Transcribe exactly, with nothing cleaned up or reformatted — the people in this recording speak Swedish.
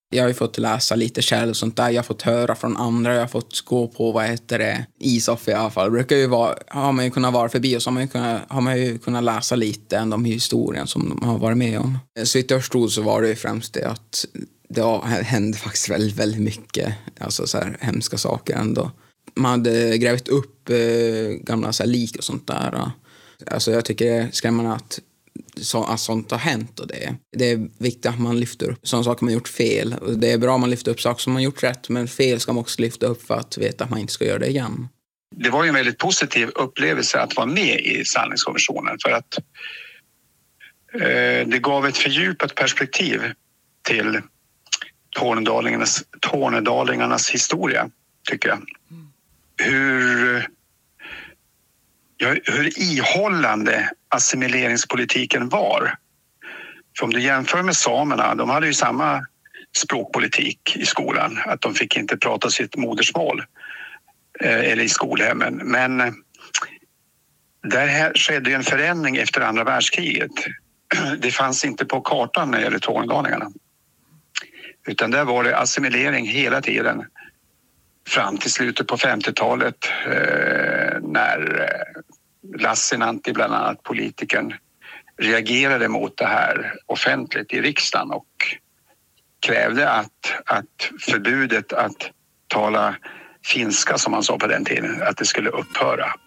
Jag har ju fått läsa lite själv och sånt där. Jag har fått höra från andra. Jag har fått gå på, vad heter det, Isof i alla fall. Det brukar ju vara, har man ju kunnat vara förbi och så har man ju kunnat, har man ju kunnat läsa lite än de historien som de har varit med om. Så jag förstod så var det ju främst det att det hände faktiskt väldigt, väldigt mycket. Alltså så här hemska saker ändå. Man hade grävt upp eh, gamla så här lik och sånt där. Alltså jag tycker det är skrämmande att Så, att sånt har hänt och det, det är viktigt att man lyfter upp sådana saker man gjort fel. Och det är bra att man lyfter upp saker som man gjort rätt, men fel ska man också lyfta upp för att veta att man inte ska göra det igen. Det var ju en väldigt positiv upplevelse att vara med i sanningskommissionen för att eh, det gav ett fördjupat perspektiv till tornedalingarnas, tornedalingarnas historia, tycker jag. Hur, ja, hur ihållande assimileringspolitiken var. För om du jämför med samerna, de hade ju samma språkpolitik i skolan, att de fick inte prata sitt modersmål eh, eller i skolhemmen. Men där här skedde en förändring efter andra världskriget. Det fanns inte på kartan när det gäller tornedalingarna. Utan där var det assimilering hela tiden fram till slutet på femtiotalet eh, när Lassinantti, bland annat politikern, reagerade mot det här offentligt i riksdagen och krävde att, att förbudet att tala finska, som man sa på den tiden, att det skulle upphöra.